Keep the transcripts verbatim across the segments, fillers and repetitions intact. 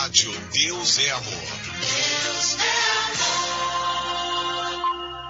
Rádio Deus é Amor. Deus é amor.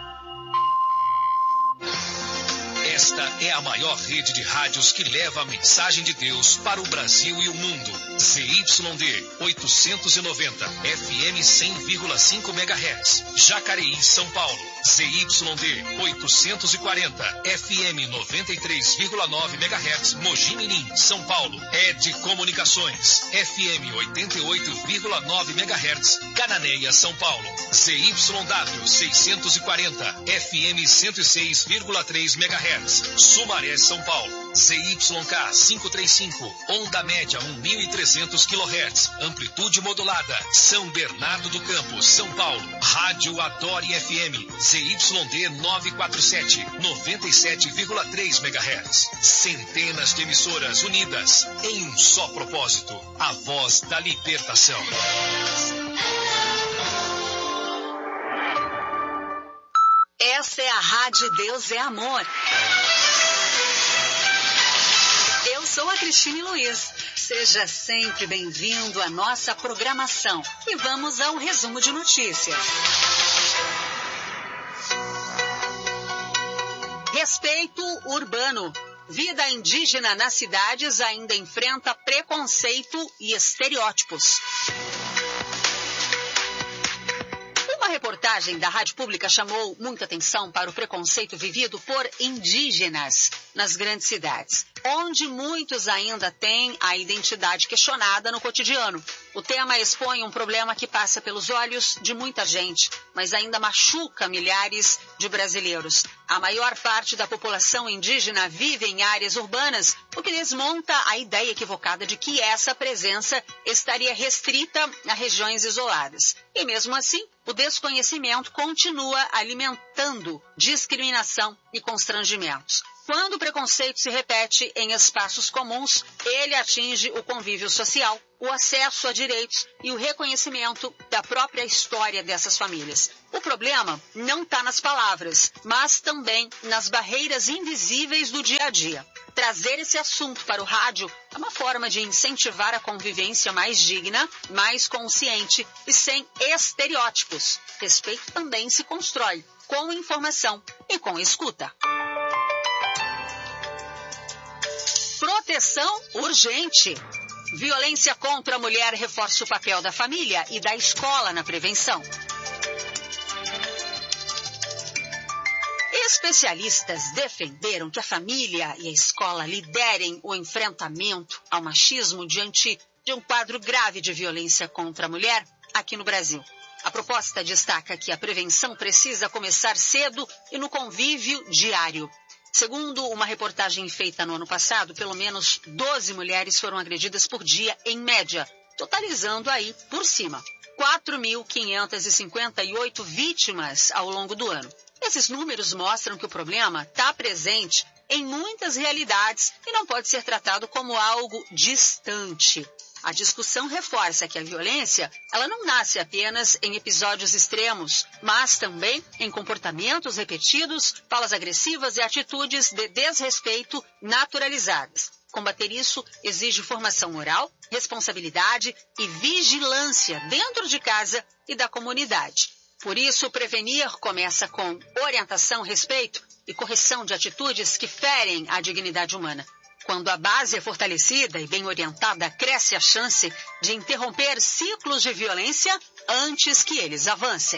Esta é a maior rede de rádios que leva a mensagem de Deus para o Brasil e o mundo. Z Y D oitocentos e noventa, F M cem vírgula cinco megahertz, Jacareí, São Paulo. Z Y D oitocentos e quarenta, F M noventa e três vírgula nove megahertz, Mogi Mirim, São Paulo. Ed Comunicações, F M oitenta e oito vírgula nove megahertz, Cananéia, São Paulo. Z Y W seiscentos e quarenta, F M cento e seis vírgula três megahertz, Sumaré, São Paulo. Z Y K quinhentos e trinta e cinco, onda média mil e trezentos quilohertz, amplitude modulada, São Bernardo do Campo, São Paulo. Rádio Adore F M, Z Y D novecentos e quarenta e sete, noventa e sete vírgula três megahertz. Centenas de emissoras unidas em um só propósito, a voz da libertação. Essa é a Rádio Deus é Amor. Eu sou a Cristine Luiz. Seja sempre bem-vindo à nossa programação. E vamos ao resumo de notícias. Respeito urbano. Vida indígena nas cidades ainda enfrenta preconceito e estereótipos. Uma reportagem da Rádio Pública chamou muita atenção para o preconceito vivido por indígenas nas grandes cidades, onde muitos ainda têm a identidade questionada no cotidiano. O tema expõe um problema que passa pelos olhos de muita gente, mas ainda machuca milhares de brasileiros. A maior parte da população indígena vive em áreas urbanas, o que desmonta a ideia equivocada de que essa presença estaria restrita a regiões isoladas. E mesmo assim, o desconhecimento continua alimentando discriminação e constrangimentos. Quando o preconceito se repete em espaços comuns, ele atinge o convívio social, o acesso a direitos e o reconhecimento da própria história dessas famílias. O problema não está nas palavras, mas também nas barreiras invisíveis do dia a dia. Trazer esse assunto para o rádio é uma forma de incentivar a convivência mais digna, mais consciente e sem estereótipos. Respeito também se constrói com informação e com escuta. Proteção urgente. Violência contra a mulher reforça o papel da família e da escola na prevenção. Especialistas defenderam que a família e a escola liderem o enfrentamento ao machismo diante de um quadro grave de violência contra a mulher aqui no Brasil. A proposta destaca que a prevenção precisa começar cedo e no convívio diário. Segundo uma reportagem feita no ano passado, pelo menos doze mulheres foram agredidas por dia, em média, totalizando aí, por cima, quatro mil quinhentas e cinquenta e oito vítimas ao longo do ano. Esses números mostram que o problema está presente em muitas realidades e não pode ser tratado como algo distante. A discussão reforça que a violência, ela não nasce apenas em episódios extremos, mas também em comportamentos repetidos, falas agressivas e atitudes de desrespeito naturalizadas. Combater isso exige formação moral, responsabilidade e vigilância dentro de casa e da comunidade. Por isso, prevenir começa com orientação, respeito e correção de atitudes que ferem a dignidade humana. Quando a base é fortalecida e bem orientada, cresce a chance de interromper ciclos de violência antes que eles avancem.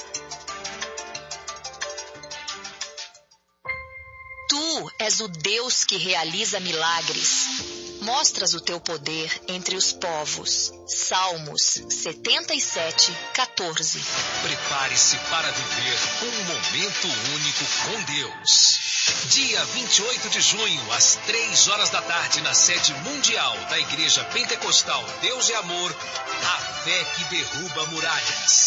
Tu és o Deus que realiza milagres. Mostras o teu poder entre os povos. Salmos setenta e sete, quatorze. Prepare-se para viver um momento único com Deus. Dia vinte e oito de junho, às três horas da tarde, na sede mundial da Igreja Pentecostal Deus é Amor, a fé que derruba muralhas.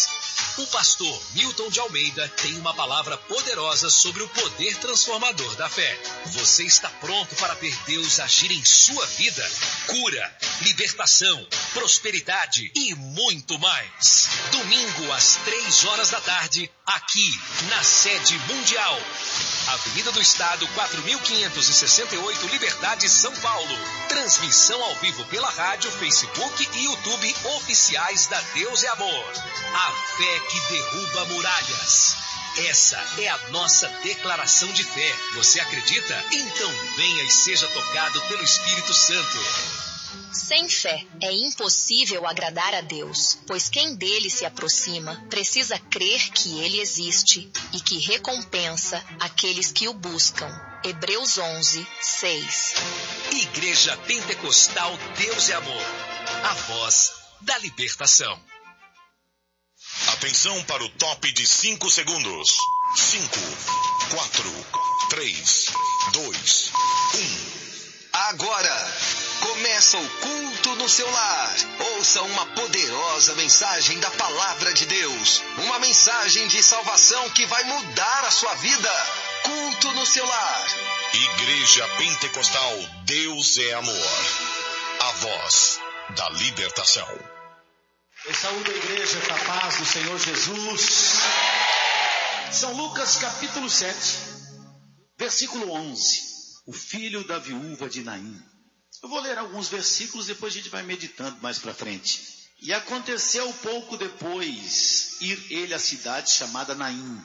O pastor Milton de Almeida tem uma palavra poderosa sobre o poder transformador da fé. Você está pronto para ver Deus agir em sua vida? Cura, libertação, prosperidade e muito mais. Domingo às três horas da tarde, aqui na sede mundial. Avenida do Estado, quatro mil quinhentos e sessenta e oito, Liberdade, São Paulo. Transmissão ao vivo pela rádio, Facebook e YouTube oficiais da Deus é Amor. A fé que derruba muralhas. Essa é a nossa declaração de fé. Você acredita? Então venha e seja tocado pelo Espírito Santo. Sem fé é impossível agradar a Deus, pois quem dele se aproxima precisa crer que ele existe e que recompensa aqueles que o buscam. Hebreus onze, seis. Igreja Pentecostal Deus é Amor. A voz da libertação. Atenção para o top de cinco segundos. cinco, quatro, três, dois, um. Agora começa o culto no seu lar. Ouça uma poderosa mensagem da palavra de Deus. Uma mensagem de salvação que vai mudar a sua vida. Culto no seu lar. Igreja Pentecostal Deus é Amor. A voz da libertação. Eu saúdo a igreja com a paz do Senhor Jesus. São Lucas capítulo sete, versículo onze. O filho da viúva de Naim. Eu vou ler alguns versículos, depois a gente vai meditando mais para frente. E aconteceu pouco depois ir ele à cidade chamada Naim.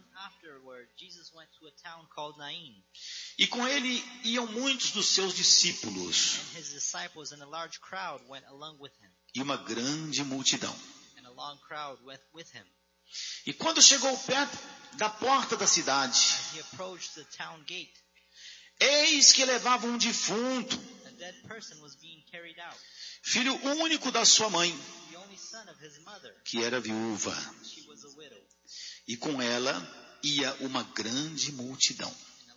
E com ele iam muitos dos seus discípulos. E uma grande multidão. E quando chegou perto da porta da cidade, eis que levava um defunto, filho único da sua mãe, que era viúva. E com ela ia uma grande multidão.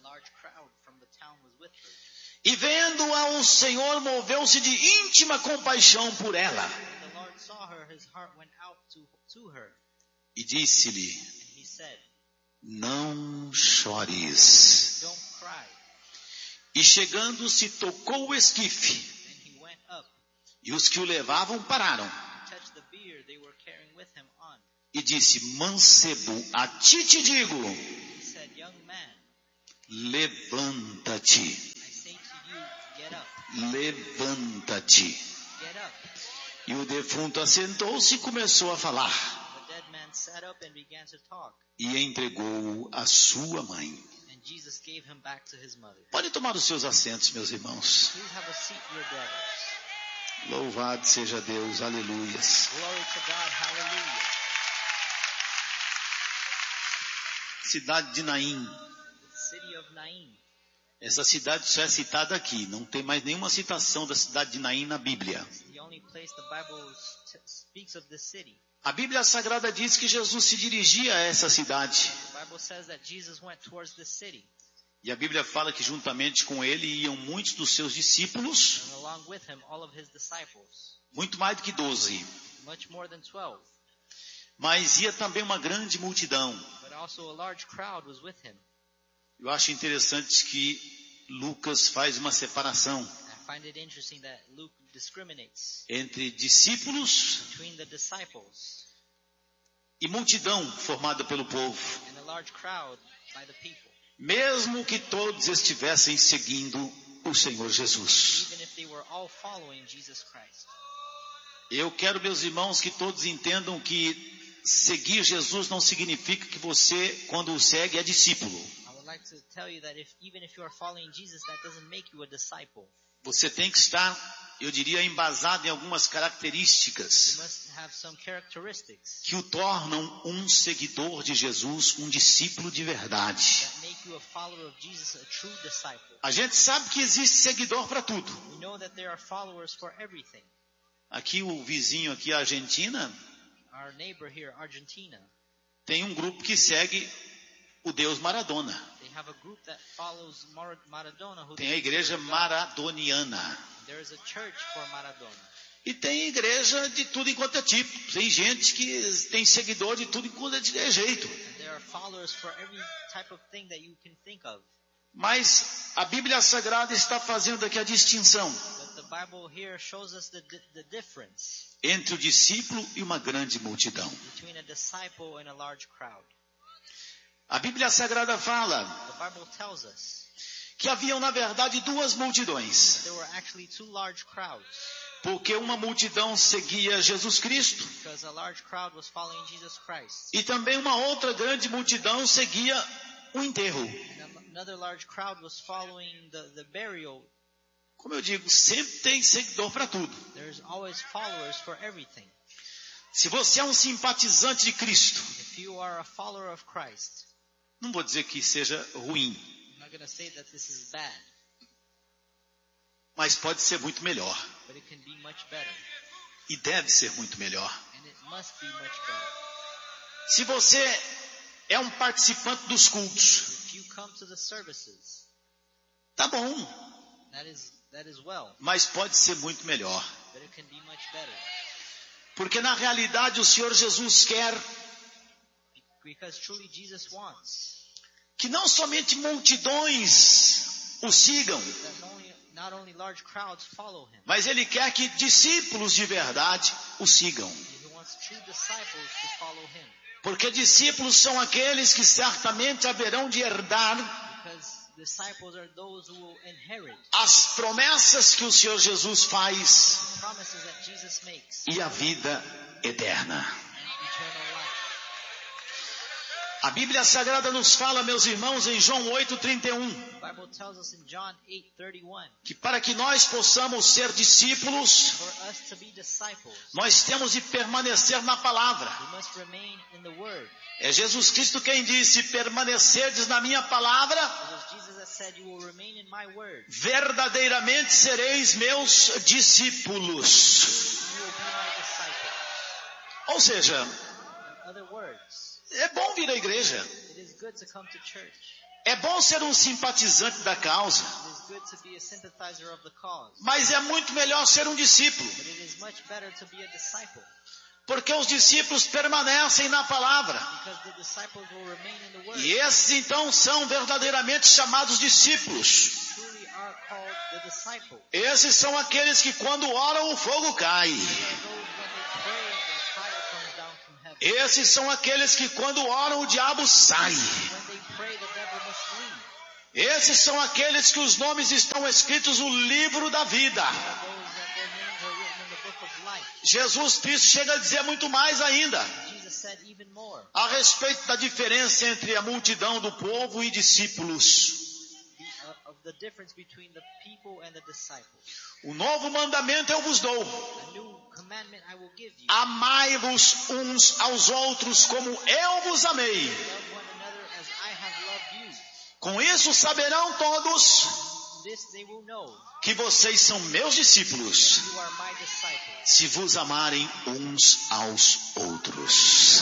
E vendo-a, o Senhor moveu-se de íntima compaixão por ela. E disse-lhe: não chores. E chegando-se, tocou o esquife. E os que o levavam pararam. E disse: mancebo, a ti te digo, levanta-te. Levanta-te. E o defunto assentou-se e começou a falar. E entregou-o à sua mãe. Pode tomar os seus assentos, meus irmãos. Louvado seja Deus, aleluias. Cidade de Naim. Essa cidade só é citada aqui, não tem mais nenhuma citação da cidade de Naim na Bíblia. A Bíblia Sagrada diz que Jesus se dirigia a essa cidade. E a Bíblia fala que juntamente com ele iam muitos dos seus discípulos, muito mais do que doze. Mas ia também uma grande multidão. Eu acho interessante que Lucas faz uma separação entre discípulos e multidão formada pelo povo. Mesmo que todos estivessem seguindo o Senhor Jesus. Eu quero, meus irmãos, que todos entendam que seguir Jesus não significa que você, quando o segue, é discípulo. Você tem que estar, eu diria, embasado em algumas características que o tornam um seguidor de Jesus, um discípulo de verdade. A gente sabe que existe seguidor para tudo. Aqui o vizinho aqui, a Argentina, tem um grupo que segue o Deus Maradona. Tem a igreja maradoniana. E tem igreja de tudo enquanto é tipo. Tem gente que tem seguidor de tudo enquanto é jeito. There are followers for every type of thing that you can think of. Mas a Bíblia Sagrada está fazendo aqui a distinção But the Bible here shows us the, the difference entre o discípulo e uma grande multidão. between a disciple and a large crowd. A Bíblia Sagrada fala The Bible tells us que haviam, na verdade, duas multidões. there were actually two large crowds, Porque uma multidão seguia Jesus Cristo because a large crowd was following Jesus Christ. e também uma outra grande multidão seguia o enterro. And another large crowd was following the, the burial. Como eu digo, sempre tem seguidor para tudo. There's always followers for everything. Se você é um simpatizante de Cristo, If you are a follower of Christ, não vou dizer que seja ruim, I'm not going to say that this is bad, mas pode ser muito melhor. but it can be much better. E deve ser muito melhor. And it must be much better. Se você é um participante dos cultos, If you come to the services, tá bom, that is that is well, mas pode ser muito melhor. but it can be much better. Porque na realidade o Senhor Jesus quer Because truly Jesus wants que não somente multidões o sigam, that not only, not only large crowds follow him, mas Ele quer que discípulos de verdade o sigam. he wants true disciples to follow him. Porque discípulos são aqueles que certamente haverão de herdar Because disciples are those who will inherit as promessas que o Senhor Jesus faz the promises that Jesus makes e a vida eterna. and eternal life. A Bíblia Sagrada nos fala, meus irmãos, em João oito, trinta e um, The Bible tells us in John eight thirty-one, que para que nós possamos ser discípulos, for us to be disciples, nós temos de permanecer na palavra. we must remain in the Word. É Jesus Cristo quem disse: permanecerdes na minha palavra, It was Jesus that said, you will remain in my Word. verdadeiramente sereis meus discípulos. You will be my disciple. Ou seja, In other words, é bom vir à igreja, it is good to come to church. é bom ser um simpatizante da causa, It is good to be a sympathizer of the cause. mas é muito melhor ser um discípulo, But it is much better to be a disciple, porque os discípulos permanecem na palavra. because the disciples will remain in the Word. E esses então são verdadeiramente chamados discípulos. Truly are called the disciple. Esses são aqueles que quando oram o fogo cai. They are those when they pray and fire comes down from heaven. Esses são aqueles que quando oram o diabo sai. When they pray, the devil must flee. Esses são aqueles que os nomes estão escritos no livro da vida. They are those that their names are written in the book of life. Jesus Cristo chega a dizer muito mais ainda Jesus said even more a respeito da diferença entre a multidão do povo e discípulos. the, uh, of the difference between the people and the disciples. O novo mandamento eu vos dou: A new commandment I will give you. amai-vos uns aos outros como eu vos amei. Love one another as I have loved you. Com isso saberão todos This they will know. que vocês são meus discípulos, You are my disciples. se vos amarem uns aos outros.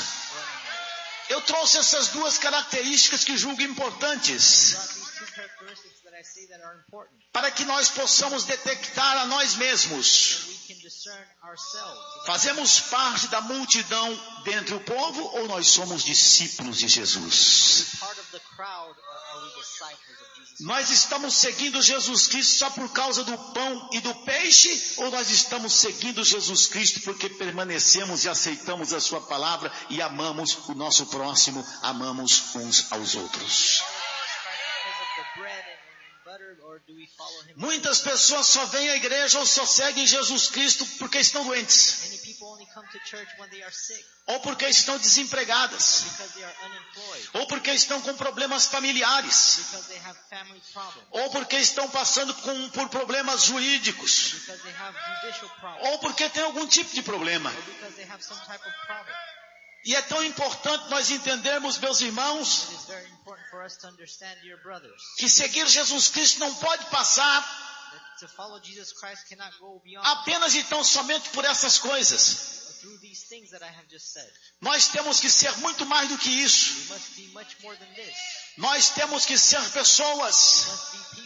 Eu trouxe essas duas características que julgo importantes Brought these two characteristics that I say that are important. para que nós possamos detectar a nós mesmos. We can discern ourselves. Fazemos parte da multidão dentre o povo ou nós somos discípulos de Jesus? Part of the crowd, or are we disciples of Jesus? Nós estamos seguindo Jesus Cristo só por causa do pão e do peixe, ou nós estamos seguindo Jesus Cristo porque permanecemos e aceitamos a sua palavra e amamos o nosso próximo, amamos uns aos outros? Because of the bread and butter, or do we follow him? Muitas pessoas só vêm à igreja ou só seguem Jesus Cristo porque estão doentes, Many people only come to church when they are sick, ou porque estão desempregadas, because they are unemployed, ou porque estão com problemas familiares, because they have family problems, ou porque estão passando com, por problemas jurídicos, because they have judicial problems, ou porque tem algum tipo de problema. or because they have some type of problem. E é tão importante nós entendermos, meus irmãos, It is very important for us to understand, dear brothers, que seguir Jesus Cristo não pode passar that to follow Jesus Christ cannot go beyond apenas e tão somente por essas coisas. through these things that I have just said. Nós temos que ser muito mais do que isso. We must be much more than this. Nós temos que ser pessoas We must be people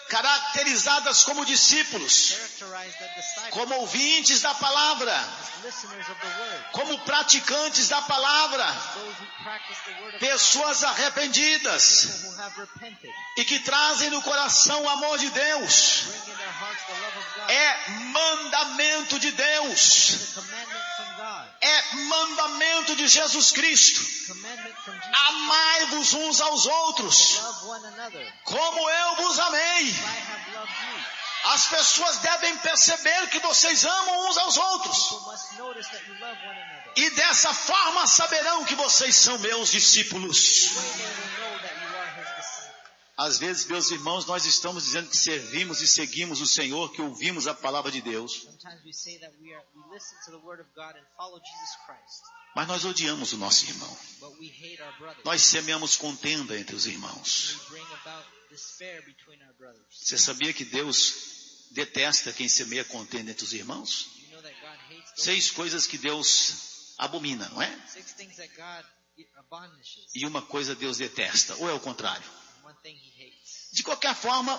caracterizadas como discípulos, characterized as disciples, como ouvintes da palavra, as listeners of the word, como praticantes da palavra, those who practice the word of pessoas arrependidas God, people who have repented, e que trazem no coração o amor de Deus. bring in their hearts the love of God, É mandamento de Deus, the commandment from God, é mandamento de Jesus Cristo. commandment from Jesus, Amai-vos uns aos outros, love one another, como eu vos amei. as I have loved you. As pessoas devem perceber que vocês amam uns aos outros. People must notice that you love one another. E dessa forma saberão que vocês são meus discípulos. This way they will know that you are his disciples. Às vezes, meus irmãos, nós estamos dizendo que servimos e seguimos o Senhor, que ouvimos a palavra de Deus. Sometimes we say that we are we listen to the word of God and follow Jesus Christ, Mas nós odiamos o nosso irmão. but we hate our brothers. Nós semeamos contenda entre os irmãos. We bring about despair between our brothers. Você sabia que Deus detesta quem semeia contenda entre os irmãos? You know that God hates those Seis coisas que Deus abomina, não é? six things that God abolishes, E uma coisa Deus detesta, ou é o contrário? and one thing he hates. De qualquer forma,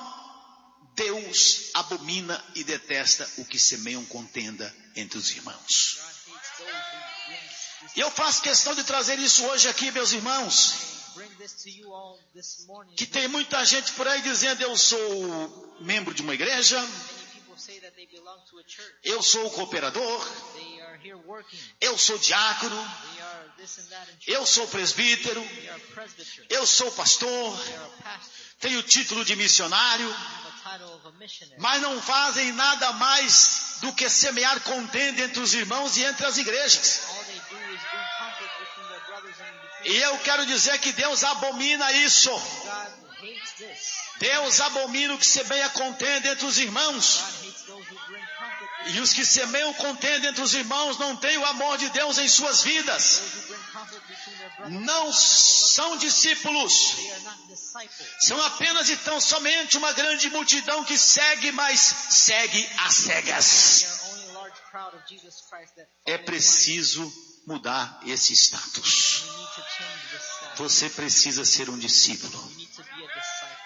Deus abomina e detesta o que semeiam contenda entre os irmãos. God hates those who bring this, E eu faço questão de trazer isso hoje aqui, meus irmãos, bring this to you all this morning. que tem muita gente por aí dizendo: eu sou membro de uma igreja, Many people say that they belong to a church. eu sou cooperador, They are here working. eu sou diácono, They are this and that in church. eu sou presbítero, They are presbyter. eu sou pastor, They are a pastor. tenho título de missionário, They have a title of a missionary. mas não fazem nada mais do que semear contenda entre os irmãos e entre as igrejas. All they do is bring conflict between their brothers and between E eu quero dizer que Deus abomina isso. God hates this. Deus abomina o que semeia contenda entre os irmãos. God hates those who bring conflict. E os que semeiam contenda entre os irmãos não têm o amor de Deus em suas vidas. Those who bring conflict between their brothers. Não são discípulos. They are not disciples. São apenas e tão somente uma grande multidão que segue, mas segue às cegas. They are only a large crowd of Jesus Christ that É follow preciso mudar esse status. blind. We need to change this status. Você precisa ser um discípulo. We need to be a disciple.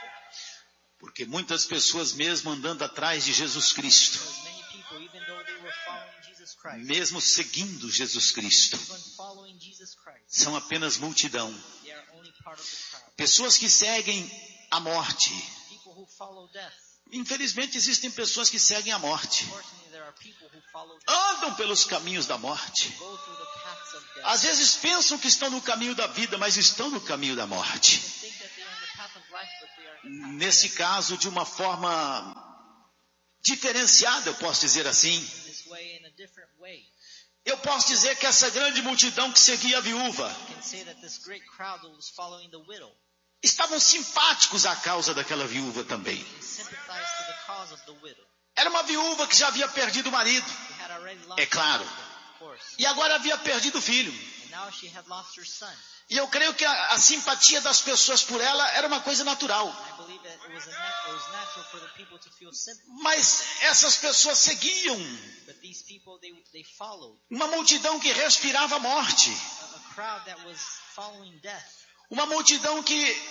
Porque muitas pessoas, mesmo andando atrás de Jesus Cristo, Because many people, even though they were following Jesus Christ, mesmo seguindo Jesus Cristo, even following Jesus Christ, são apenas multidão. they are only part of the crowd. Pessoas que seguem a morte. People who follow death. Infelizmente existem pessoas que seguem a morte. Unfortunately, there are people who follow death, Andam pelos caminhos da morte. go through the paths of death. Às vezes pensam que estão no caminho da vida, mas estão no caminho da morte. They think that they are in the path of life, but they are in the path Nesse caso, de uma forma diferenciada, eu posso dizer assim. this way in a different way. Eu posso dizer que essa grande multidão que seguia a viúva You can say that this great crowd that was following the widow, estavam simpáticos à causa daquela viúva também. they sympathized to the cause of the widow. Era uma viúva que já havia perdido o marido They had already lost É claro. her husband, of course, e agora havia perdido o filho. and now she had lost her son. E eu creio que a, a simpatia das pessoas por ela era uma coisa natural. I believe that it was, a nat- it was natural for the people to feel sympathy, Mas essas pessoas seguiam but these people, they, they followed uma multidão que respirava a morte. a, a crowd that was following death, Uma multidão que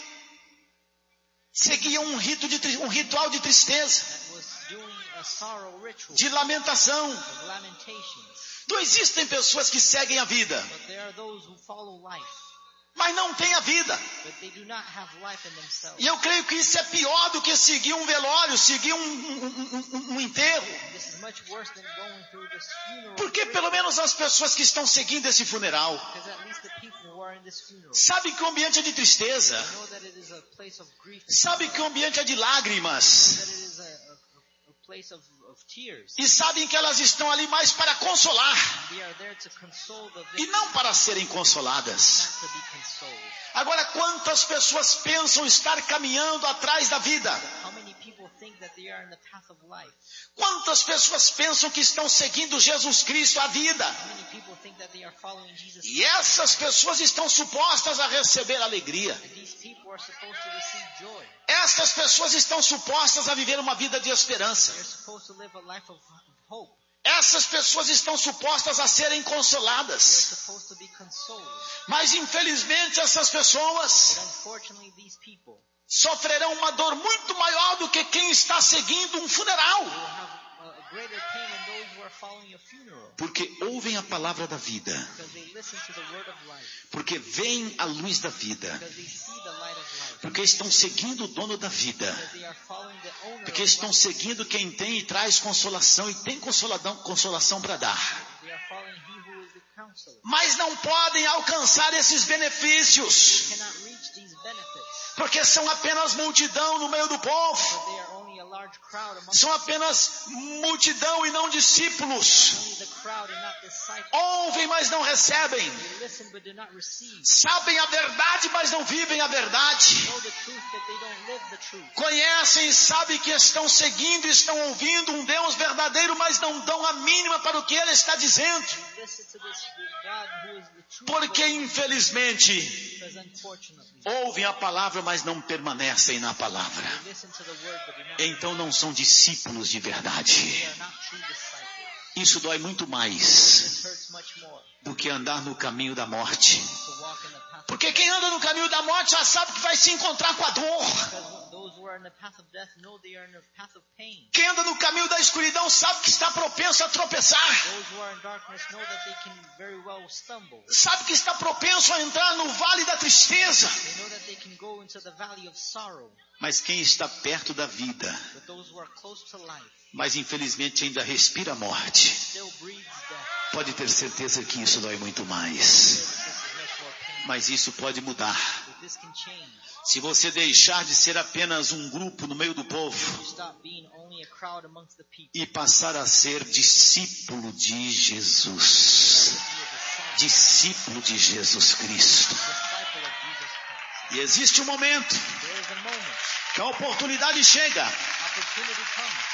seguia um, rito de, tri- um ritual de tristeza, that was doing a sorrow ritual de lamentação. of lamentations. Não existem pessoas que seguem a vida, But there are those who follow life, mas não têm a vida. but they do not have life in themselves. E eu creio que isso é pior do que seguir um velório, seguir um, um, um, um enterro. This is much worse than going through this funeral. Porque pelo menos as pessoas que estão seguindo esse funeral Because at least the people who are in this funeral sabem que o ambiente é de tristeza, know that it is a place of grief, sabem que o ambiente é de know lágrimas, that it is a, a, a place of, of tears. e sabem que elas estão ali mais para consolar They are there to console the e victim, não para serem consoladas. not to be consoled. Agora, quantas pessoas pensam estar caminhando atrás da vida? How many people think that they are in the path of life? Quantas pessoas pensam que estão seguindo Jesus Cristo a vida? How many people think that they are following Jesus? E essas pessoas estão supostas a receber alegria. And these people are supposed to receive joy. Essas pessoas estão supostas a viver uma vida de esperança. They're supposed to live a life of of hope. Essas pessoas estão supostas a serem They're consoladas. supposed to be consoled. Mas infelizmente essas pessoas But unfortunately, these people sofrerão uma dor muito maior do que quem está seguindo um funeral. They will have a greater pain than those who are following a funeral. Porque ouvem a palavra da vida. Because they listen to the word of life. Porque veem a luz da vida. Because they see the light of life. Porque estão seguindo o dono da vida. Because they are following the owner Porque of estão life. seguindo quem tem e traz consolação e tem consoladão, consolação para dar. They are following he who is the counselor. Mas não podem alcançar esses benefícios. They cannot reach these benefits. Porque são apenas multidão no meio do povo. But they are only a large crowd among São apenas multidão e não discípulos. only the crowd and not disciples. Ouvem, mas não recebem. They listen but do not receive. Sabem a verdade, mas não vivem a verdade. Know the truth but they don't live the truth. Conhecem e sabem que estão seguindo, estão ouvindo um Deus verdadeiro, mas não dão a mínima para o que Ele está dizendo. They listen to this God who is the truth. Porque, infelizmente, Because unfortunately, ouvem a palavra, mas não permanecem na palavra. they listen to the word but do not. Então não são discípulos de verdade. They are not true disciples. Isso dói muito mais This hurts much more do que andar no caminho da morte. to walk in the path of Porque quem anda no caminho da morte já sabe que vai se encontrar com a dor. Because those who are in the path of death know they are in the path of pain. Quem anda no caminho da escuridão sabe que está propenso a tropeçar. Those who are in darkness know that they can very well stumble. Sabe que está propenso a entrar no vale da tristeza. They know that they can go into the valley of sorrow. Mas quem está perto da vida, But those who are close to life mas infelizmente ainda respira a morte, still breathes death. pode ter certeza que isso dói muito mais. This is much more painful. Mas isso pode mudar. But this can change. Se você deixar de ser apenas um grupo no meio do povo You stop being only a crowd amongst the people. e passar a ser discípulo de Jesus. Be a disciple, Discípulo de Jesus Cristo. disciple of Jesus Christ. E existe um momento There is a moment. que a oportunidade chega, Opportunity comes.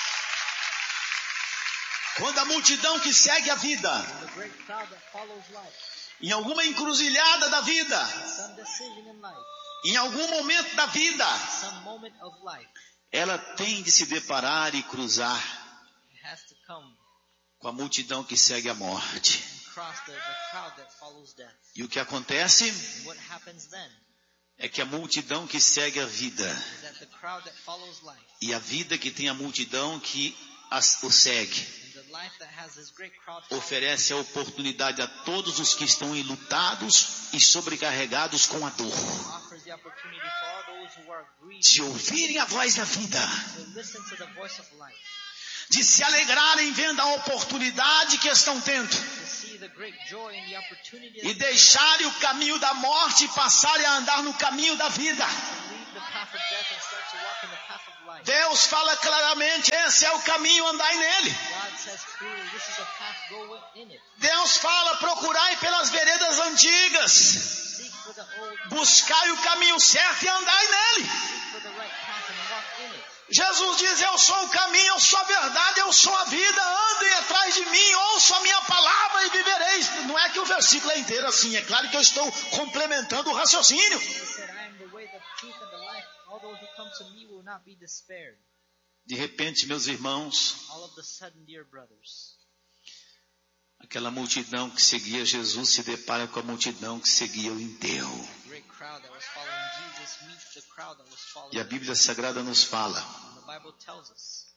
quando a multidão que segue a vida, The great crowd that follows life. em alguma encruzilhada da vida, Some decision in life. em algum momento da vida, Some moment of life. ela tem de se deparar e cruzar It has to come com a multidão que segue a morte. and cross the, the crowd that follows death. E o que acontece And what happens then é que a multidão que segue a vida is that the crowd that follows life e a vida que tem a multidão que as- o segue and the life that has this great crowd following oferece a oportunidade a todos os que estão enlutados e sobrecarregados com a dor offers the opportunity for all those who are grieved de ouvirem a voz da vida, to listen to the voice of life, de se alegrarem vendo a oportunidade que estão tendo to see the great joy and the opportunity e to deixarem o caminho da morte e passarem a andar no caminho da vida. leave the path of death and start to walk in the path of life. Deus fala claramente, esse é o caminho, andai nele. God says clearly, this is a path, go in it. Deus fala, procurai pelas veredas antigas, Seek for the old, buscai o caminho certo e andai nele. seek for the right path and walk in it. Jesus diz, eu sou o caminho, eu sou a verdade, eu sou a vida, andem atrás de mim, ouçam a minha palavra e vivereis. Não é que o versículo é inteiro assim, é claro que eu estou complementando o raciocínio. He said, I am the way, the truth, and the life. All those who come to me will not be despaired. De repente, meus irmãos, All of the sudden, dear brothers, aquela multidão que seguia Jesus se depara com a multidão que seguia o enterro. the great crowd that was following Jesus meets the crowd that was following E a Bíblia Sagrada nos fala him. The Bible tells us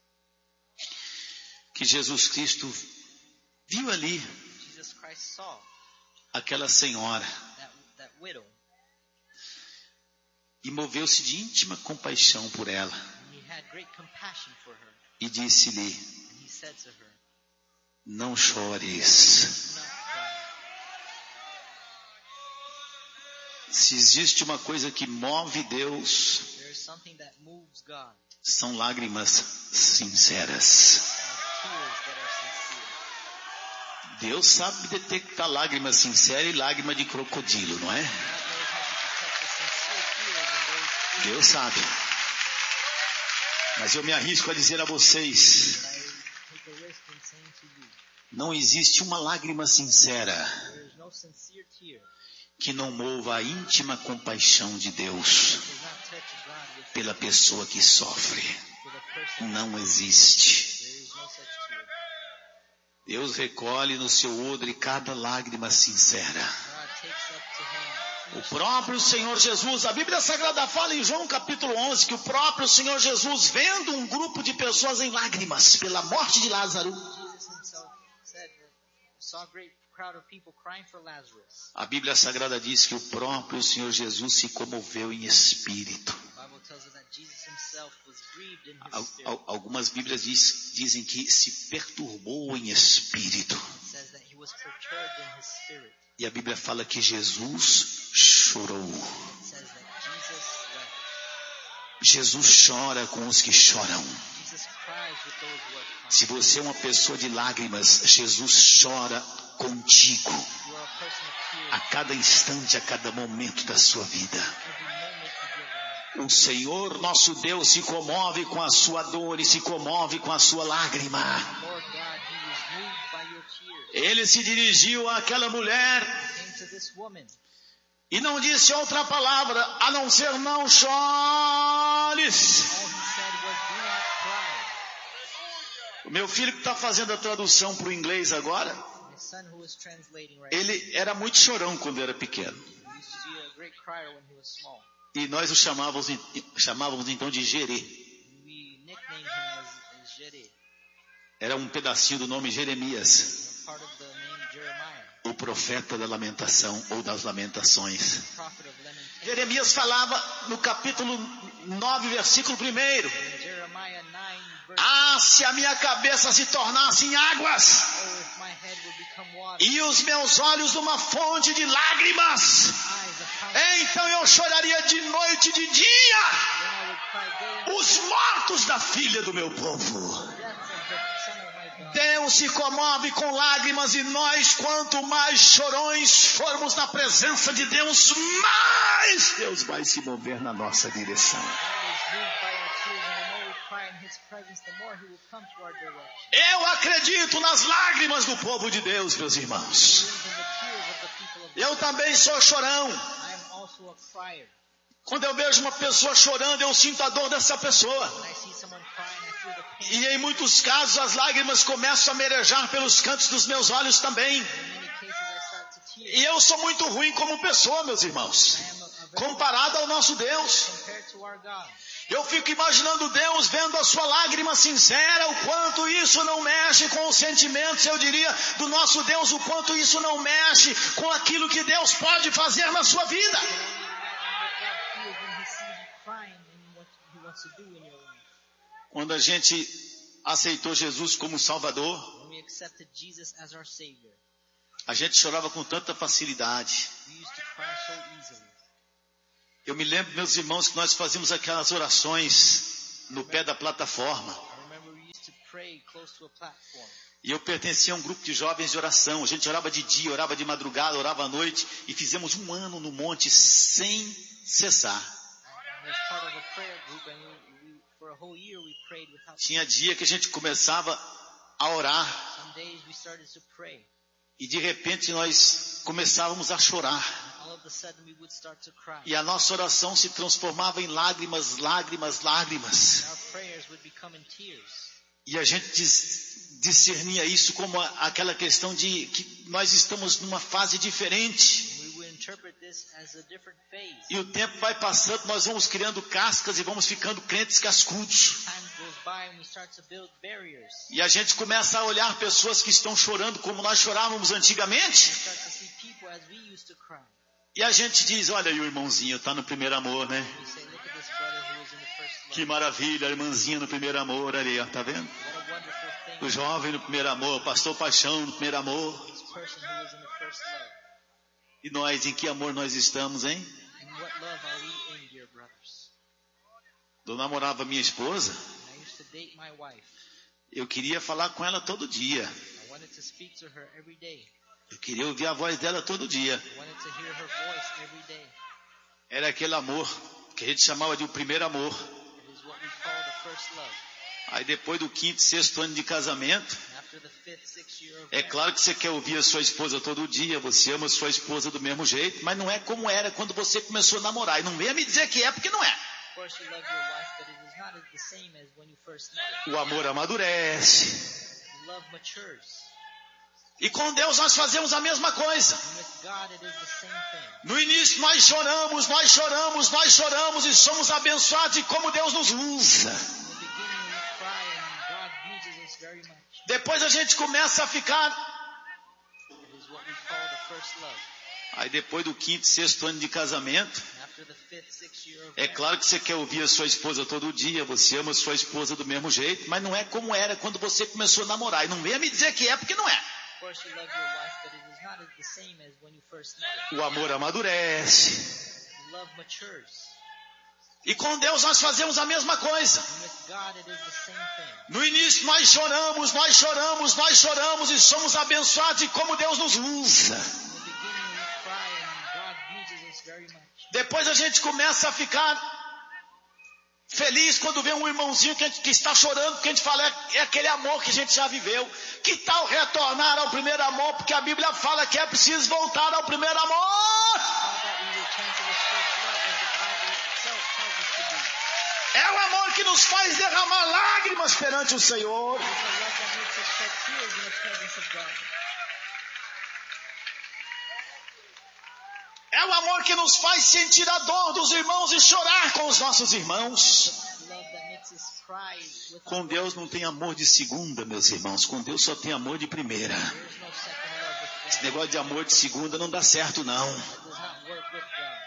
que Jesus Cristo viu ali Jesus Christ saw aquela senhora that, that widow, e moveu-se de íntima compaixão por ela and he had great compassion for her. e disse-lhe, And he said to her, não chores. do not cry. Se existe uma coisa que move Deus, There is something that moves God. são lágrimas sinceras. And tears that are sincere. Deus sabe detectar lágrima sincera e lágrima de crocodilo, não é? God knows how to detect the sincere tears and those Deus sabe. Mas eu me arrisco a dizer a vocês, I take a risk in saying to you, não existe uma lágrima sincera there is no sincere tear que não mova a íntima compaixão de Deus that does not touch God with pela pessoa que sofre. for the person. Não existe. There is no such tear. Deus recolhe no seu odre cada lágrima sincera God takes up to him O próprio Senhor Jesus, a Bíblia Sagrada fala em João capítulo onze que o próprio Senhor Jesus, vendo um grupo de pessoas em lágrimas pela morte de Lázaro, a Bíblia Sagrada diz que o próprio Senhor Jesus se comoveu em espírito. Algumas Bíblias diz, dizem que se perturbou em espírito. E a Bíblia fala que Jesus chorou. Jesus chora com os que choram. Se você é uma pessoa de lágrimas, Jesus chora contigo. A cada instante, a cada momento da sua vida. O Senhor nosso Deus se comove com a sua dor e se comove com a sua lágrima. Ele se dirigiu àquela mulher e não disse outra palavra a não ser não chores. O meu filho que está fazendo a tradução para o inglês agora, ele era muito chorão quando era pequeno. E nós o chamávamos, chamávamos então de Gerê. Era um pedacinho do nome Jeremias, o profeta da lamentação ou das lamentações. Jeremias falava no capítulo nove, versículo primeiro: ah, se a minha cabeça se tornasse em águas e os meus olhos numa fonte de lágrimas, então eu choraria de noite e de dia os mortos da filha do meu povo. Deus se comove com lágrimas e nós, quanto mais chorões formos na presença de Deus, mais Deus vai se mover na nossa direção. Eu acredito nas lágrimas do povo de Deus, meus irmãos. Eu também sou chorão. Quando eu vejo uma pessoa chorando, eu sinto a dor dessa pessoa. E em muitos casos as lágrimas começam a merejar pelos cantos dos meus olhos também. E eu sou muito ruim como pessoa, meus irmãos, comparado ao nosso Deus. Eu fico imaginando Deus vendo a sua lágrima sincera, o quanto isso não mexe com os sentimentos, eu diria, do nosso Deus, o quanto isso não mexe com aquilo que Deus pode fazer na sua vida. Quando a gente aceitou Jesus como Salvador, a gente chorava com tanta facilidade. Eu me lembro, meus irmãos, que nós fazíamos aquelas orações no pé da plataforma. E eu pertencia a um grupo de jovens de oração. A gente orava de dia, orava de madrugada, orava à noite. E fizemos um ano no monte sem cessar. Tinha dia que a gente começava a orar. E de repente nós começávamos a chorar. E a nossa oração se transformava em lágrimas, lágrimas, lágrimas. E a gente discernia isso como aquela questão de que nós estamos numa fase diferente. E o tempo vai passando, nós vamos criando cascas e vamos ficando crentes cascudos. E a gente começa a olhar pessoas que estão chorando como nós chorávamos antigamente. E a gente diz, olha aí o irmãozinho, está no primeiro amor, né? Que maravilha, a irmãzinha no primeiro amor ali, ó, tá vendo? O jovem no primeiro amor, o pastor Paixão no primeiro amor. E nós, em que amor nós estamos, hein? Eu namorava minha esposa. Eu queria falar com ela todo dia. Eu queria ouvir a voz dela todo dia. Era aquele amor que a gente chamava de o primeiro amor. Aí depois do quinto, sexto ano de casamento, é claro que você quer ouvir a sua esposa todo dia, você ama a sua esposa do mesmo jeito, mas não é como era quando você começou a namorar. E não venha me dizer que é, porque não é. O amor amadurece. E com Deus nós fazemos a mesma coisa. And with God it is the same thing. No início nós choramos, nós choramos, nós choramos e somos abençoados de como Deus nos usa. In the beginning we cry and God uses us very much. Depois a gente começa a ficar... It is what we call the first love. Aí depois do quinto, sexto ano de casamento, After the fifth, sixth year of é claro que você quer ouvir a sua esposa todo dia, você ama a sua esposa do mesmo jeito, mas não é como era quando você começou a namorar. E não venha me dizer que é, porque não é. Of course you love your wife, but it is not the same as when you first met her. O amor amadurece. Love matures. E com Deus nós fazemos a mesma coisa. And with God it is the same thing. No início nós choramos, nós choramos, nós choramos e somos abençoados de como Deus nos usa. In the beginning we cry and God uses us very much. Depois a gente começa a ficar feliz quando vê um irmãozinho que, a gente, que está chorando, porque a gente fala, é, é aquele amor que a gente já viveu. Que tal retornar ao primeiro amor? Porque a Bíblia fala que é preciso voltar ao primeiro amor. How about we return to the first love as the Bible itself tells us to do? É o amor que nos faz derramar lágrimas perante o Senhor. It is the love that makes us shed tears in the presence of God. É o amor que nos faz sentir a dor dos irmãos e chorar com os nossos irmãos. Love that makes us cry with Com Deus não tem amor de segunda, meus irmãos. Com Deus só tem amor de primeira. There is no second love with God. Esse negócio de amor de segunda não dá certo, não. It does not work with God.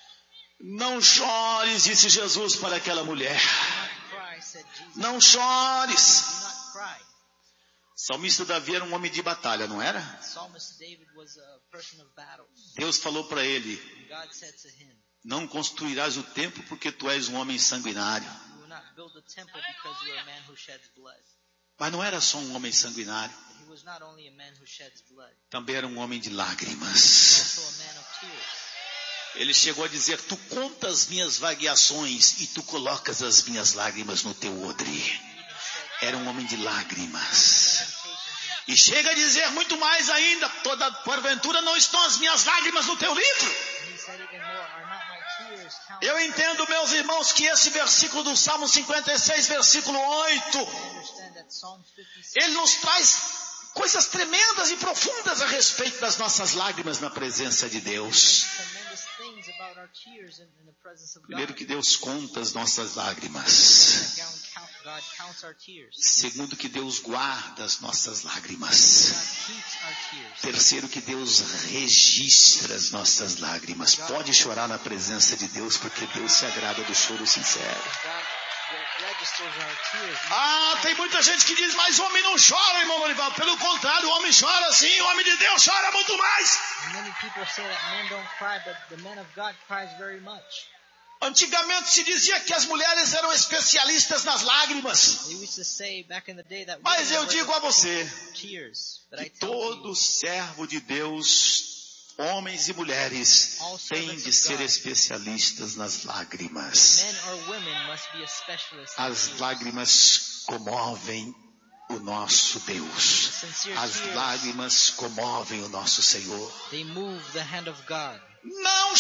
Não chores, disse Jesus para aquela mulher. Do not cry, said Jesus. Não chores. Do not cry. Salmista Davi era um homem de batalha, não era? Psalmist David was a person of battle. Deus falou para ele, God said to him, não construirás o templo porque tu és um homem sanguinário. you will not build a temple because you are a man who sheds blood. Mas não era só um homem sanguinário, But he was not only a man who sheds blood, também era um homem de he lágrimas. was also a man of tears. Ele chegou a dizer, tu contas as minhas vagueações e tu colocas as minhas lágrimas no teu odre. Era um homem de lágrimas. E chega a dizer muito mais ainda, toda porventura não estão as minhas lágrimas no teu livro. And he said even more, are not my tears counted? Eu entendo, meus irmãos, que esse versículo do Salmo cinquenta e seis, versículo oito, I understand that Psalm fifty-six ele nos traz coisas tremendas e profundas a respeito das nossas lágrimas na presença de Deus. tremendous things about our tears in, in the presence of Primeiro, God. que Deus conta as nossas lágrimas. God count- God counts our tears. Segundo, que Deus guarda as nossas God lágrimas. keeps our tears. Terceiro, que Deus registra as nossas lágrimas. Pode chorar na presença de Deus, porque Deus se agrada do choro sincero. God re- registers our tears. Ah, tem muita gente que diz, mas homem não chora, irmão Lorival. Pelo contrário, o homem chora sim, o homem de Deus chora muito mais. And many people say that men don't cry, but the man of God cries very much. Antigamente se dizia que as mulheres eram especialistas nas lágrimas. They used to say back in the day that Mas women eu were digo a the você tears. But I que tell you, todo servo de Deus, homens e mulheres, têm de ser especialistas nas lágrimas. men or women must be a specialist in As tears. lágrimas comovem o nosso Deus. Sincere As tears, lágrimas comovem o nosso Senhor. they move the hand of God. Não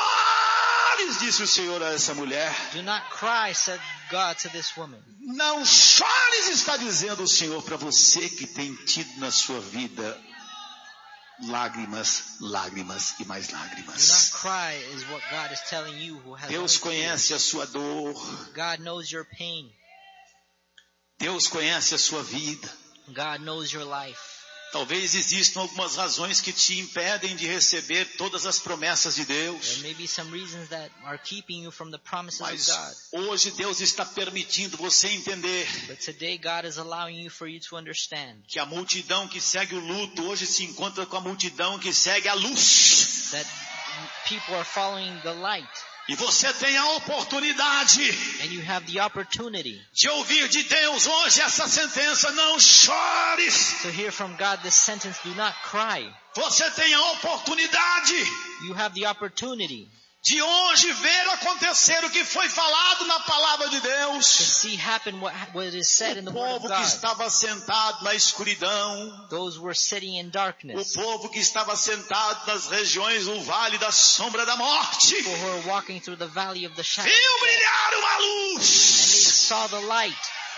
chores, disse o Senhor a essa mulher. Do not cry, said God to this woman. Não chores, está dizendo o Senhor para você que tem tido na sua vida lágrimas, lágrimas e mais Do not lágrimas. cry is what God is telling you who has Deus only conhece a sua dor. tears. God knows your pain. Deus conhece a sua vida. God knows your life. Talvez existam algumas razões que te impedem de receber todas as promessas de There Deus. may be some reasons that are keeping you from the promises of Mas God. hoje Deus está permitindo você entender But today God is allowing you for you to understand que a multidão que segue o luto hoje se encontra com a multidão que segue a luz. that people are following the light. E você tem a oportunidade And you have the opportunity de ouvir de Deus hoje essa sentença, não chores. to hear from God this sentence, do not cry. Você tem a oportunidade You have the opportunity de hoje ver acontecer o que foi falado na palavra de to Deus. see happen what, what is said in the O Word of povo que God. estava sentado na escuridão, Those were sitting in o darkness. povo que estava sentado nas regiões do vale da sombra da morte, People who are walking through the valley of the shadow of viu death. brilhar uma And they luz. saw the light.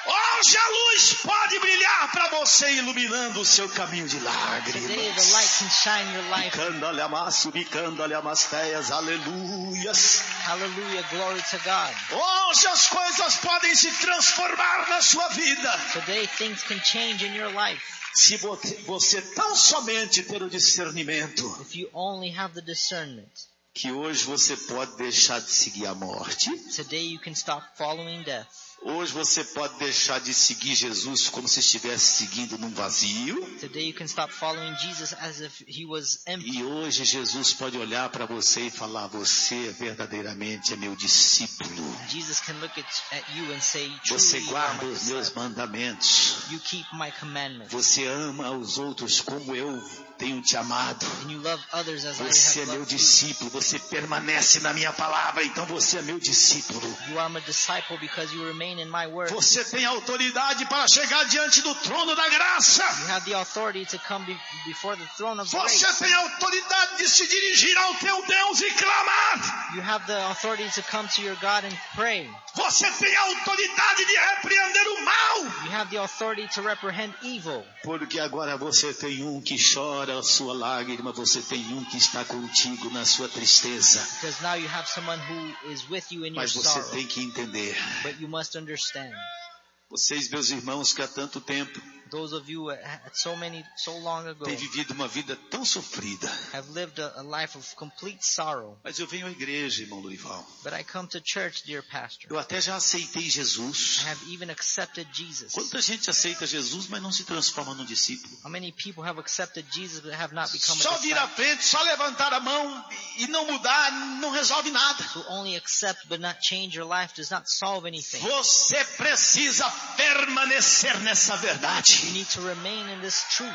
Hoje a luz pode brilhar para você, iluminando o seu caminho de Today lágrimas. the light can shine your life. Bicando-lhe amasso, bicando-lhe amasteias, aleluias. Hallelujah, glory to God. Hoje as coisas podem se transformar na sua vida. Today things can change in your life. Se você, você tão somente ter o discernimento If you only have the discernment. que hoje você pode deixar de seguir a morte. Today you can stop following death. Hoje você pode deixar de seguir Jesus como se estivesse seguindo num vazio. Today you can stop following Jesus as if he was empty. E hoje Jesus pode olhar para você e falar: você verdadeiramente é meu discípulo. Jesus can look at, at you and say, Você truly you are guarda my os meus disciple. mandamentos. You keep my commandments. Você ama os outros como eu tenho te amado. And you love others as Você I é have meu loved you. discípulo. Você permanece na minha palavra. Então você é meu discípulo. You are my disciple because you remain in my word. Você tem autoridade para chegar diante do trono da graça. You have the authority to come be, before the throne of Você grace. tem autoridade de se dirigir ao teu Deus e clamar. You have the authority to come to your God and pray. Você tem autoridade de repreender o mal. You have the authority to reprehend evil. Porque agora você tem um que chora a sua lágrima. Você tem um que está contigo na sua tristeza. Because now you have someone who is with you in your Mas você sorrow. tem que entender. But you must understand. Vocês, meus irmãos, que há tanto tempo Those of you at so many, so long ago têm vivido uma vida tão sofrida. have lived a, a life of complete sorrow. Mas eu venho à igreja, irmão Lurival. But I come to church, dear pastor. Eu até já aceitei Jesus. I have even accepted Jesus. Quanta gente aceita Jesus, mas não se transforma num discípulo? How many people have accepted Jesus but have not become Só a vir à disciple? frente, só levantar a mão e não mudar, não resolve nada. To only accept but not change your life does not solve anything. Você precisa permanecer nessa verdade. You need to remain in this truth.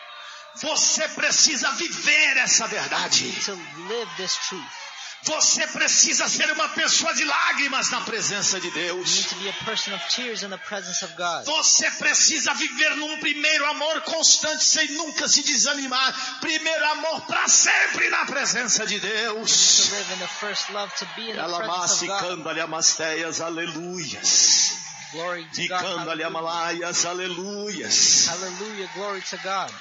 Você precisa viver essa verdade. You need to live this truth. Você precisa ser uma pessoa de lágrimas na presença de You Deus. need to be a person of tears in the presence of God. Você precisa viver num primeiro amor constante, sem nunca se desanimar. Primeiro amor para sempre na presença de To Deus. live in the first love, to be in the Ela presence of God. canta-lhe amasteias, aleluias. Glory to E God. canta-lhe Hallelujah. amalaias, aleluias. Hallelujah. Glory to God.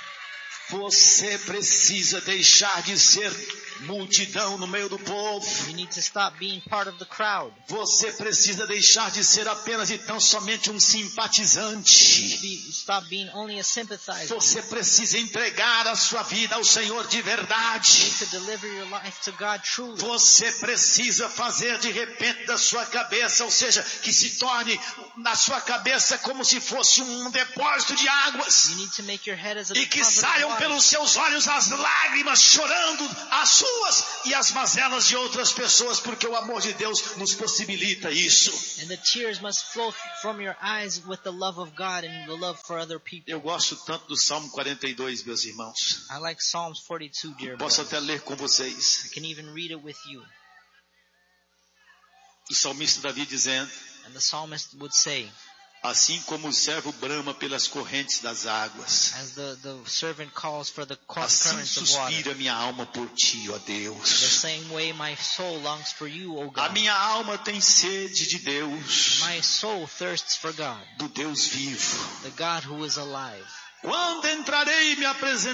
Você precisa deixar de ser multidão no meio do povo. You need to stop being part of the crowd. Você precisa deixar de ser apenas e tão somente um simpatizante. Be, stop being only a sympathizer. Você precisa entregar a sua vida ao Senhor de You verdade. need to deliver your life to God truly. Você precisa fazer de repente da sua cabeça, ou seja, que se torne na sua cabeça como se fosse um depósito de águas. You need to make your head as a E que deposit of saiam water. pelos seus olhos as lágrimas chorando, as suas e as mazelas de outras pessoas, porque o amor de Deus nos possibilita isso. And the tears must flow from your eyes with the love of God and the love for other people. Eu gosto tanto do Salmo quarenta e dois, meus irmãos. I like Psalms forty-two, dear Posso brothers. até ler com vocês. I can even read it with you. O salmista Davi dizendo: And the psalmist would say, assim como o servo brama pelas correntes das águas, as the, the servant calls for the cur- assim currents of water, suspira minha alma por ti, ó the Deus. same way my soul longs for you, O A God. minha alma tem sede de Deus, My soul thirsts for God, do Deus vivo. the God who is alive. Quando entrarei e me apresentarei